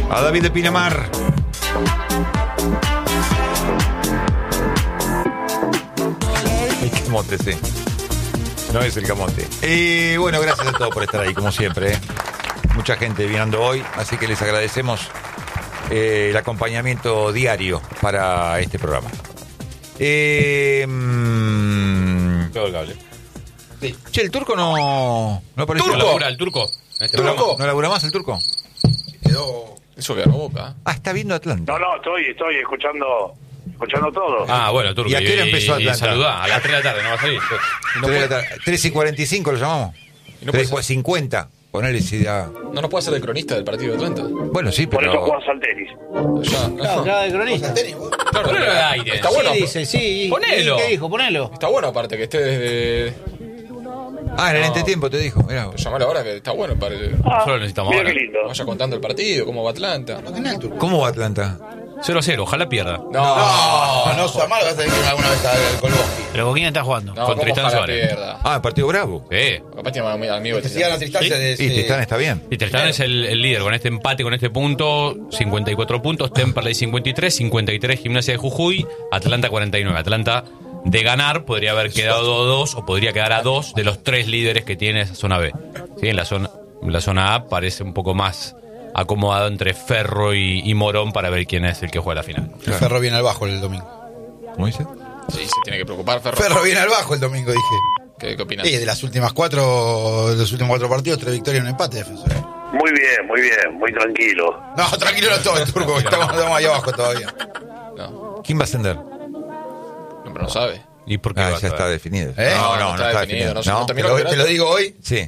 A David de Pinamar. El camote, sí. No es el camote. Bueno, gracias a todos por estar ahí, como siempre. Mucha gente viniendo hoy, así que les agradecemos el acompañamiento diario para este programa. Todo el cable. Sí. Che, el turco no apareció. ¿Turco? ¿Labura el turco? ¿En este programa? ¿No labura más el turco? Quedó... Eso que la boca. Ah, está viendo Atlanta. No, estoy escuchando todo. Ah, bueno, turco. ¿Y a qué hora empezó Atlanta? Y saludá, a las 3 de la tarde, no va a salir. 3:45 lo llamamos. 3:50. Ponele si da... No nos puede hacer el cronista del partido de Atlanta. Bueno, sí, Por pero... eso juegas al tenis. Claro, de cronista. Claro, Ponelo al aire. Está bueno. Sí, dice, sí. Ponelo. ¿Qué dijo? Ponelo. Está bueno, aparte, que esté desde... en el entretiempo te dijo. Mirá. Llamalo ahora, que está bueno para que Solo necesitamos Mira ahora. qué lindo. vaya contando el partido, cómo va Atlanta. ¿Cómo va Atlanta? 0-0, ojalá pierda. No, su amaro vas a tener que ir alguna vez al Colbosque. ¿Pero con quién está jugando? No, Con cómo Tristán ojalá Suárez. pierda. Partido bravo. Sí. Capaz tiene amigo Que sigan las instancias de... Y Tristán está bien. Y Tristán es el líder con este empate, con este punto, 54 puntos, Temperley 53 Gimnasia de Jujuy, Atlanta 49. Atlanta, de ganar, podría haber quedado a 2 o podría quedar a 2 de los 3 líderes que tiene esa zona B. ¿Sí? En la zona A parece un poco más acomodado entre Ferro y Morón para ver quién es el que juega la final. El Ferro viene al bajo el domingo. ¿Cómo dice? Sí, se tiene que preocupar, Ferro. Ferro viene al bajo el domingo, dije. ¿Qué opinas? Sí, de los últimos 4 partidos, 3 victorias y un empate, defensor. Muy bien, muy tranquilo. No, tranquilo no todo, Turco, estamos ahí abajo todavía. No, ¿Quién va a ascender? pero no sabe. ¿Y por qué va a Ya saber? está definido. ¿Eh? No está definido. No, terminó el Te lo digo hoy. Sí,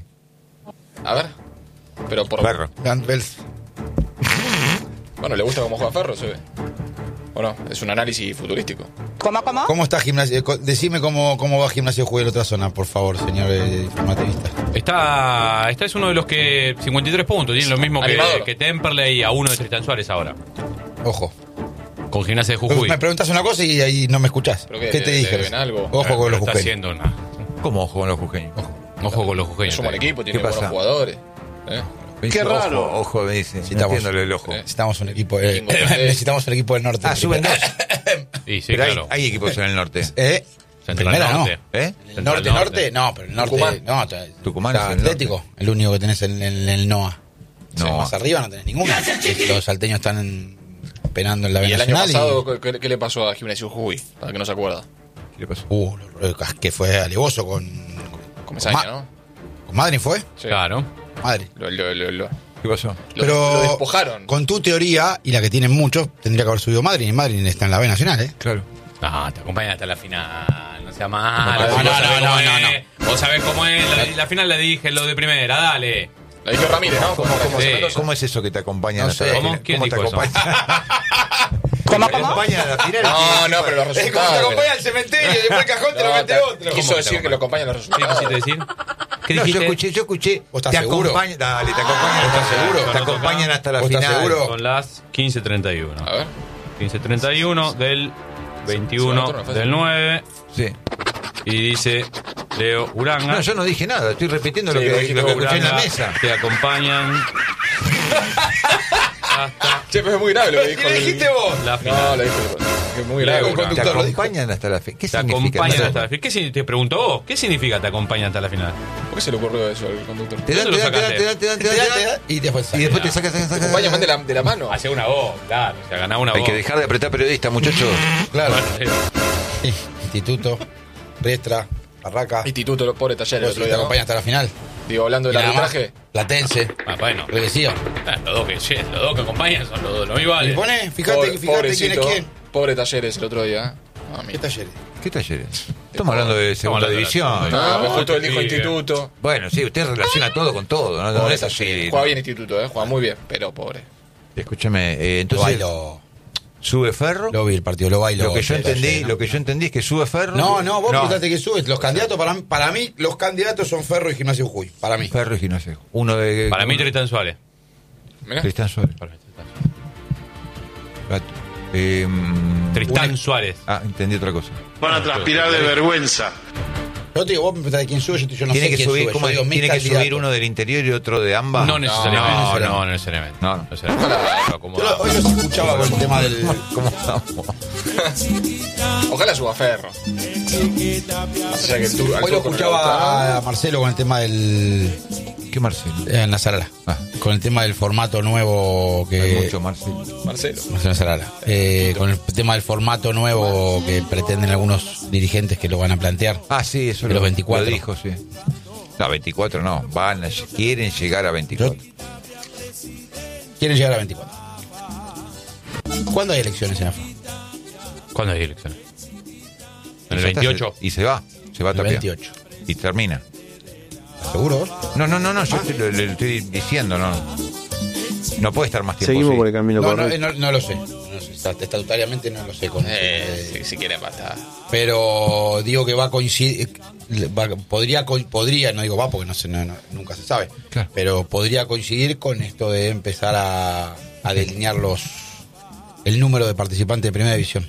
A ver. Pero por... Ferro. Dan Bels. Bueno, ¿le gusta cómo juega Ferro? Se ve. ¿O no? Es un análisis futurístico. ¿Cómo está Gimnasia? Decime cómo va Gimnasia de Jujuy en la otra zona, por favor, señor informativista. Esta es uno de los que 53 puntos, tiene lo mismo Animador. que Temperley y a uno de Tristán Suárez ahora. Ojo. Con Gimnasia de Jujuy. Me preguntas una cosa y ahí no me escuchás. ¿Pero ¿Qué qué, te le dije? deben algo? Ojo con los Está jujeños. haciendo una... ¿Cómo ojo con los jujeños? Ojo con los jujeños. Es un buen equipo, tiene ¿Qué buenos pasa? jugadores. Qué raro. Ojo, me dice. Necesitamos- Metiéndole el ojo. Necesitamos un equipo Bingo, necesitamos un equipo del norte. Suben 2. Sí, sí, Pero claro. hay equipos en el norte. Central Primera no. Norte. ¿Eh? El norte, no, pero el norte Tucumán. no. Tucumán Está es el Atlético, el único que tenés en el NOA. No. No. Más arriba no tenés ninguno. Los salteños están penando en la B ¿Y el año Nacional. pasado qué le pasó a Gimnasia de Jujuy? Para que no se acuerda. ¿Qué le pasó? Que fue alevoso con Comesaña, ¿no? con Madrid fue. Sí. Claro. Madrid. Lo ¿Qué pasó? Pero despojaron. con tu teoría y la que tienen muchos, tendría que haber subido Madrid. Y Madrid está en la B Nacional, ¿eh? Claro. No, te acompañan hasta la final. No sea malo. No, Vos sabés no, cómo no, es. Vos sabés cómo es. La final le dije lo de primera, dale. La dijo Ramírez, ¿no? ¿Cómo es eso que te acompañan No hasta sé. la ¿Cómo? final? ¿Quién ¿Cómo te dijo eso? acompañan? ¿Cómo? ¿Te acompañan a la final? No, pero los resultados. al cementerio y después el cajón Quiso ¿Cómo que decir te que lo acompañan los ¿Qué resultados. quisiste decir? ¿Qué No, dijiste? yo escuché. ¿Vos estás te seguro? acompañan, dale, te acompañan ¿Vos hasta estás seguro? Te acompañan hasta la ¿Vos estás final. seguro? Son las 15:31. A ver. 15:31 del Se 21 va a del 9. Sí. Y dice Leo Uranga. No, yo no dije nada, estoy repitiendo Sí, lo lo que dijiste escuché vos, en la Uranga, mesa. te acompañan hasta Che, pero es muy grave lo que dijo. ¿Qué dijiste vos? la No, final. lo dijo. Es muy grave. Leo, Te conductor lo dijo. acompañan hasta la final. ¿Qué Te significa? acompañan No hasta la sé. final. Te preguntó vos, ¿qué significa te acompañan hasta la final? ¿Por qué se le ocurrió eso al conductor? Te dan, ¿Dónde te lo dan, te dan, sacaste? te dan, te dan, te dan, Y después y después te sacas. Acompaña, mande de la mano. Hace una voz, claro. O sea, ganaba una Hay voz. que dejar de apretar periodistas, muchachos. Claro. Bueno, Instituto, Riestra, Barraca. Instituto, los pobres talleres. Vos el otro te día, ¿no? acompañan hasta la final. Digo, hablando Y del nada más. arbitraje. Platense. bueno. Regresiva. Los dos que acompañan son los mismos Y iguales. pone, fíjate quién Pobrecito, es quién. Pobre talleres el otro día. Ah, ¿Qué mira. talleres? ¿Qué talleres? Estamos hablando de segunda hablando de la división. segunda. No, pero justo él dijo sí, instituto. Bueno, sí, usted relaciona todo con todo. No Pobre es así. Talleres. Juega bien instituto, juega muy bien, pero pobre. Escúchame, Lo entonces bailo. sube Ferro. Lo vi el partido, lo bailo. Lo que yo entendí, ¿no? lo que yo entendí es que sube Ferro. No, vos pensaste que subes. Los candidatos, para mí, los candidatos son Ferro y Gimnasia Jujuy. Para mí. Ferro y Gimnasia. Uno de. Para mí Tristán Suárez. Mirá. Tristán Suárez. Tristán Suárez. Ah, entendí otra cosa. Van a transpirar de vergüenza. Yo te digo, vos me preguntás de quién sube, yo no Tiene sé que quién subir, sube. ¿cómo Yo es? digo, mi ¿Tiene que candidato. subir uno del interior y otro de ambas? No necesariamente. no No necesariamente. No. No necesariamente. Yo hoy los escuchaba con el tema del... ¿Cómo estamos? Ojalá suba Ferro. Más allá que el tour, al Hoy lo Turco no le gusta, escuchaba a Marcelo con el tema del... ¿Qué Marcelo? En Nasarala. Ah. Con el tema del formato nuevo que... Hay mucho Marcelo. ¿no? Marcelo. Marcelo Nasarala. Con el tema del formato nuevo que pretenden algunos dirigentes que lo van a plantear. Ah, sí, eso De los 24. lo dijo, sí. No, 24 no. Quieren llegar a 24. Quieren llegar a 24. ¿Cuándo hay elecciones en AFA? ¿Cuándo hay elecciones? ¿En el Ya está, 28? Y se va a El Tapia. 28. Y termina. ¿Seguro? No, yo le estoy diciendo, no. No puede estar más tiempo. Seguimos sí. por el camino No, correcto. no lo sé. No sé, estatutariamente no lo sé. Si quiere matar. Pero digo que va a coincidir. Podría, no digo va porque no sé, nunca se sabe. Claro. Pero podría coincidir con esto de empezar a delinear el número de participantes de primera división.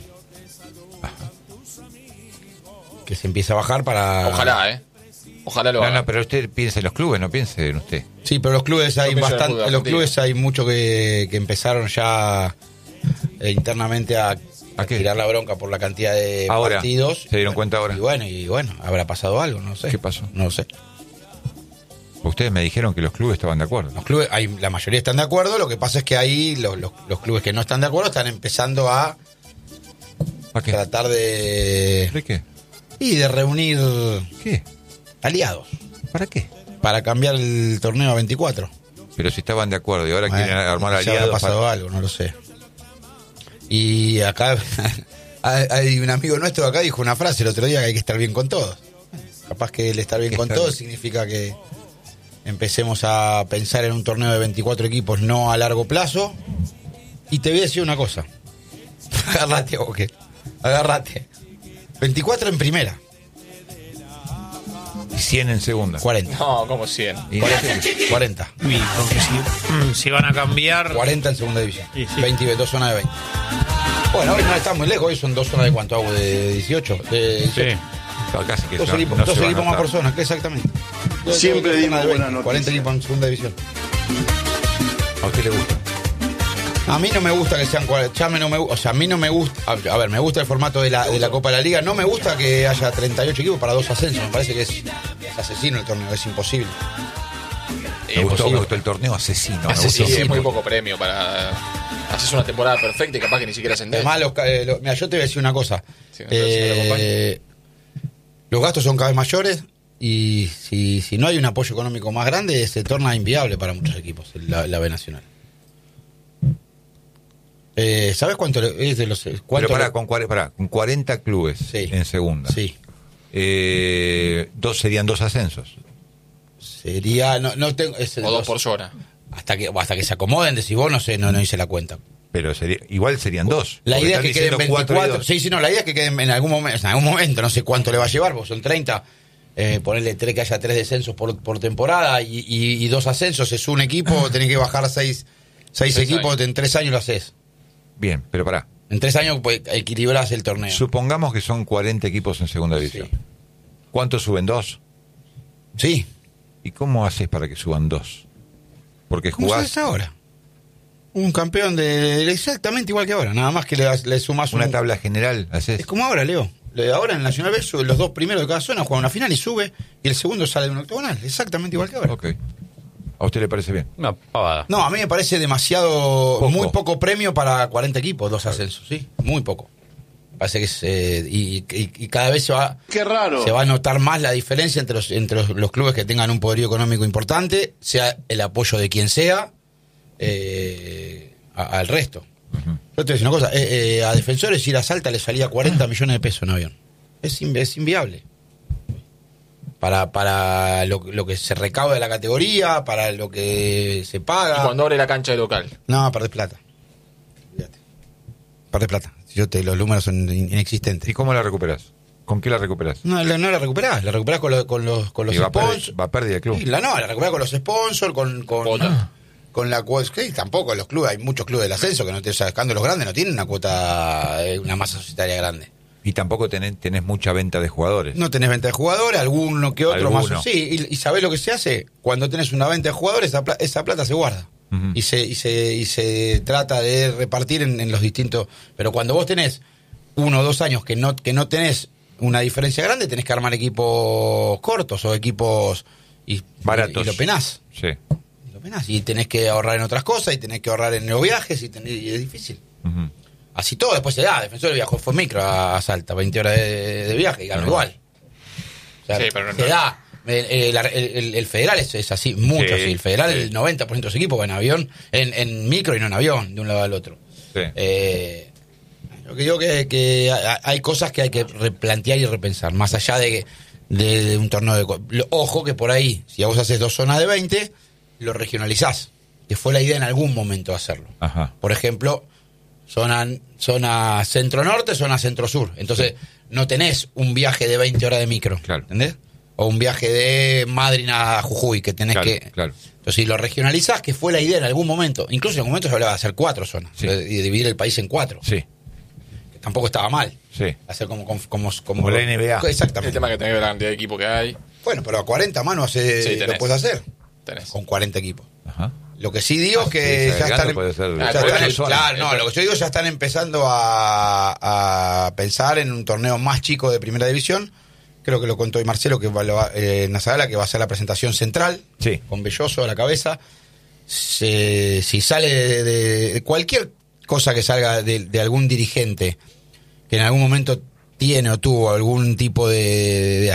Que se empieza a bajar para. Ojalá, Ojalá lo haga. No, pero usted piensa en los clubes, no piense en usted. Sí, pero los clubes hay Yo pienso en el bastante. fútbol En los argentino. clubes hay mucho que empezaron ya internamente a qué? tirar la bronca por la cantidad de Ahora, partidos. ¿se dieron cuenta ahora? Y bueno, habrá pasado algo, no sé. ¿Qué pasó? No sé. Ustedes me dijeron que los clubes estaban de acuerdo. Los clubes, la mayoría están de acuerdo, lo que pasa es que ahí los clubes que no están de acuerdo están empezando a ¿Para qué? tratar de qué? de reunir ¿Qué? aliados ¿Para qué? para cambiar el torneo a 24. Pero si estaban de acuerdo y ahora quieren armar ya habrá aliados. pasado algo, no lo sé. Y acá hay un amigo nuestro acá dijo una frase el otro día que hay que estar bien con todos. Capaz que el estar bien Que con estar todos bien. significa que empecemos a pensar en un torneo de 24 equipos no a largo plazo. Y te voy a decir una cosa. Agárrate, Boque. Agárrate. 24 en primera. Y 100 en segunda. 40. No, como 100. Y 40. Uy, porque si van a cambiar. 40 en segunda división. Sí, sí. 22 zonas de 20. Bueno, hoy no está muy lejos. Hoy son 2 zonas de cuánto hago de 18. De 18. Sí. Casi que Dos no- equipos, no dos se va a equipos más notar. por zona, que exactamente. Siempre Dos dimos zonas de 20, buena noticia. 40 equipos en segunda división. ¿A usted le gusta? A mí no me gusta que sean 40. Ya no me, o sea, a mí no me gusta. A ver, me gusta el formato de la Copa de la Liga. No me gusta que haya 38 equipos para 2 ascensos. Me parece que es asesino el torneo, es imposible. Me gustó el torneo asesino. me Sí, gustó. es muy poco premio para. Haces una temporada perfecta y capaz que ni siquiera ascendés. Además, mira, yo te voy a decir una cosa. Sí, me parece que lo acompaña. Los gastos son cada vez mayores y si no hay un apoyo económico más grande, se torna inviable para muchos equipos la B Nacional. ¿Sabes cuánto es de los cuánto Pero con 40 clubes Sí. en segunda. Sí. Serían 2 ascensos. Sería no tengo O 2 por zona. hasta que se acomoden, decís vos, no sé, no hice la cuenta. Pero igual serían 2. La Porque idea es que están queden diciendo 4 y 24. 2. Sí, no, la idea es que queden en algún momento, no sé cuánto le va a llevar, porque son 30. Ponerle que haya 3 descensos por temporada y 2 ascensos, es un equipo, tenés que bajar 6 equipos, años. en 3 años lo haces. Bien, pero pará. En 3 años pues, equilibrás el torneo. Supongamos que son 40 equipos en segunda división. Sí. ¿Cuántos suben? 2. Sí. ¿Y cómo haces para que suban 2? Porque ¿Cómo se jugás hace ahora? Un campeón de exactamente igual que ahora, nada más que le sumás una un... tabla general. Haces. Es como ahora, Leo. Ahora en el Nacional B los 2 primeros de cada zona juegan una final y sube, y el segundo sale de un octogonal, exactamente igual que ahora. Ok. ¿A usted le parece bien? Una pavada. No, a mí me parece demasiado, Poco. muy poco premio para 40 equipos, 2 ascensos, sí, muy poco. Parece que es, y cada vez se va a notar más la diferencia entre los clubes que tengan un poderío económico importante, sea el apoyo de quien sea, al resto. Yo te voy a decir una cosa, a Defensores ir a Salta le salía 40 millones de pesos en avión. Es inviable. Para lo que se recauda de la categoría, para lo que se Y paga. cuando abre la cancha de local. No, perdés plata. Fíjate. Perdés plata. Los números son inexistentes. ¿Y cómo la recuperas? ¿Con qué la recuperas? No la recuperás con los Y va sponsors. a pérdida el club. Sí, la recuperás con los sponsors, Cuota. con la cuota. Sí, tampoco los clubes, hay muchos clubes del ascenso que no te sacando los grandes, no tienen una cuota, una masa societaria grande. Y tampoco tenés mucha venta de jugadores. No tenés venta de jugadores, alguno que otro Alguno. más. Sí, y sabés lo que se hace. Cuando tenés una venta de jugadores, esa plata se guarda. Ujú. y se trata de repartir en los distintos. Pero cuando vos tenés 1 o 2 años que no tenés una diferencia grande, tenés que armar equipos cortos o equipos Baratos. y lo penás. Sí. Y tenés que ahorrar en otras cosas, y tenés que ahorrar en los viajes, y es difícil. Ujú. Así todo, después se da. Defensor viajó, fue micro a Salta, 20 horas de viaje y ganó igual. O sea, Sí, pero se da. El Federal es así, mucho Sí, así. El Federal, sí. el 90% de los equipos va en avión, en micro y no en avión, de un lado al otro. Sí. Lo que digo que hay cosas que hay que replantear y repensar, más allá de un torneo de... Ojo que por ahí, si vos haces 2 zonas de 20, lo regionalizás, que fue la idea en algún momento de hacerlo. Ajá. Por ejemplo, zona centro-norte, zona centro-sur. Entonces, no tenés un viaje de 20 horas de micro, Claro. ¿entendés? O un viaje de Madrid a Jujuy, que tenés Claro, que... claro. Entonces, si lo regionalizás, que fue la idea en algún momento, incluso en algún momento se hablaba de hacer 4 zonas, Sí. y dividir el país en 4, Sí. que tampoco estaba mal. Sí. Hacer como la NBA. El Exactamente. tema que tenés que ver la cantidad de equipo que hay. Bueno, pero a 40 manos Sí, lo tenés. puedes hacer Tenés. con 40 equipos. Ajá. Lo que sí digo es que sí, ya agregando están, puede ser- ya por están- eso claro, no, lo que yo digo, ya están empezando a pensar en un torneo más chico de primera división. Creo que lo contó hoy Marcelo, que Nazagala, que va a ser la presentación central, Sí. con Belloso a la cabeza. Si sale de cualquier cosa que salga de algún dirigente que en algún momento tiene o tuvo algún tipo de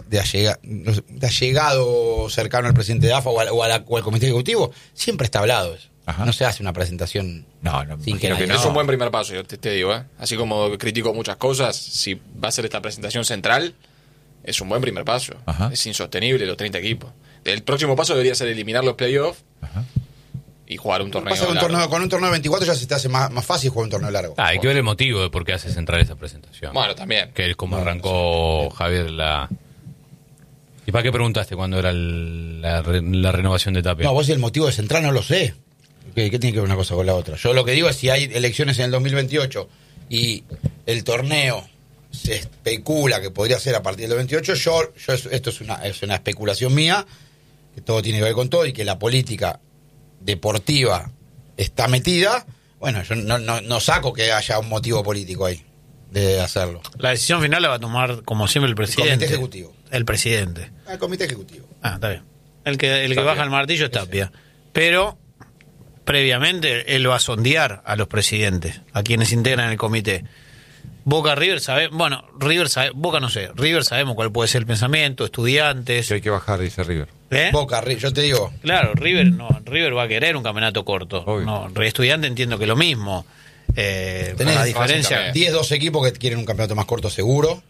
allegado cercano al presidente de AFA o al comité ejecutivo, siempre está hablado eso. Ajá. No se hace una presentación No, sin imagino que que nadie... no. Es un buen primer paso, yo te digo, ¿eh? Así como critico muchas cosas, si va a ser esta presentación central, es un buen primer paso. Ajá. Es insostenible los 30 equipos. El próximo paso debería ser eliminar los playoffs Ajá. y jugar un torneo Pasa que largo. con un torneo de 24 ya se te hace más fácil jugar un torneo largo. Hay que ver el motivo de por qué hace central esa presentación. Bueno, también. Que es como arrancó Javier la... ¿Y para qué preguntaste cuando era la renovación de Tapia? No, vos, el motivo de central no lo sé. ¿Qué tiene que ver una cosa con la otra? Yo lo que digo es, si hay elecciones en el 2028 y el torneo se especula que podría ser a partir del 28, esto es una especulación mía, que todo tiene que ver con todo, y que la política deportiva está metida. Bueno, yo no saco que haya un motivo político ahí de hacerlo. La decisión final la va a tomar, como siempre, el presidente. Comité ejecutivo. El presidente. El comité ejecutivo. Ah, está bien. El que baja el martillo es Tapia. Pero, previamente, él va a sondear a los presidentes, a quienes integran el comité. Boca, River, Boca no sé, River sabemos cuál puede ser el pensamiento, Estudiantes. Que hay que bajar, dice River. ¿Eh? Boca, yo te digo, Claro, River va a querer un campeonato corto. Obvio. No, Estudiante entiendo que lo mismo. tenés La diferencia, 10-12 equipos que quieren un campeonato más corto seguro,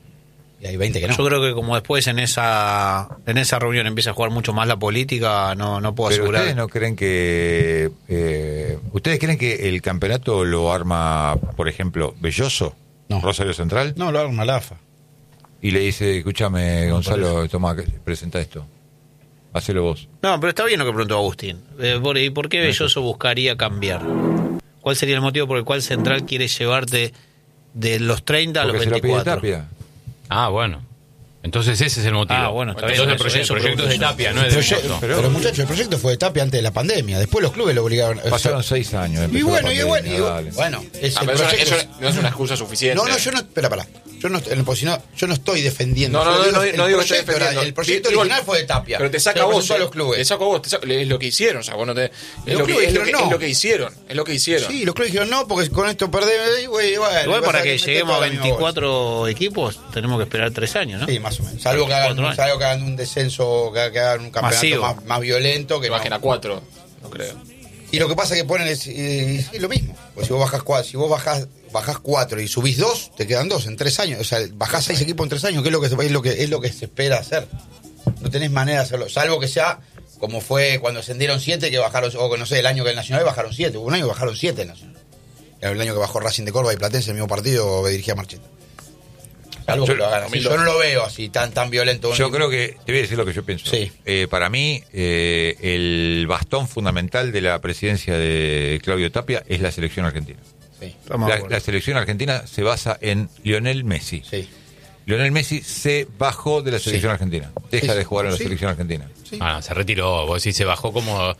y hay 20 que no. yo creo que como después en esa reunión empieza a jugar mucho más la política, no puedo Pero asegurar. ustedes no creen que... ¿Ustedes creen que el campeonato lo arma, por ejemplo, Belloso? No. Rosario Central. No, lo haga una LAFA. Y le dice, escúchame, Gonzalo, toma, presenta esto. Hacelo vos. No, pero está bien lo que preguntó Agustín. ¿Y por qué Belloso buscaría cambiar? ¿Cuál sería el motivo por el cual Central quiere llevarte de los 30 a los Porque se lo pide 24? Tapia. Ah, bueno. Entonces ese es el motivo. Ah, bueno, está Entonces bien, el eso proyecto es de pregunto. Tapia, no es de Pero, Belloso. muchachos, el proyecto fue de Tapia antes de la pandemia. Después los clubes lo obligaron. Pasaron 6 años. Y empezó bueno, la y pandemia, bueno, dale. bueno, es Ah, el pero proyecto. eso no es una excusa suficiente. No, yo no, espera. Yo no estoy defendiendo. No, Yo no el digo que estés proyecto defendiendo. el proyecto Digo, original fue de Tapia. Pero te saca Se lo a vos. presentó a los clubes. Te saco a vos. Es lo que hicieron. O sea, vos no te, es, Los lo que, clubes es, lo que, dijeron no. es lo que hicieron. Es lo que hicieron. Sí, los clubes dijeron no, porque con esto perdemos. Igual para que lleguemos a 24 equipos tenemos que esperar 3 años, ¿no? Sí, más o menos. Salvo que 4 años. hagan un descenso, que hagan un campeonato Masivo. más violento. Que Que bajen no. a 4. No creo. Y lo que pasa es que ponen es lo mismo. Pues si vos bajás 4 y subís 2, te quedan 2 en 3 años. O sea, bajás 6 equipos en 3 años, que es lo que se espera hacer. No tenés manera de hacerlo. Salvo que sea como fue cuando ascendieron 7, que bajaron, o no sé, el año que el Nacional bajaron 7. Hubo un año que bajaron 7 el Nacional. Era el año que bajó Racing de Córdoba y Platense, el mismo partido que dirigía Marcheta. Salvo que lo hagan así. Yo no lo veo así tan violento. Yo creo que, te voy a decir lo que yo pienso. Sí. Para mí, el bastón fundamental de la presidencia de Claudio Tapia es la selección argentina. Sí. La selección argentina se basa en Lionel Messi. Sí. Lionel Messi se bajó de la selección Sí. argentina. Deja Sí. de jugar en la Sí. selección argentina. Se retiró. Vos decís, se bajó como